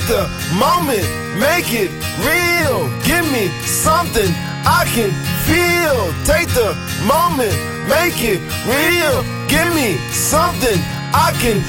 the moment, make it real. Give me something I can feel. Take the moment, make it real. Give me something I can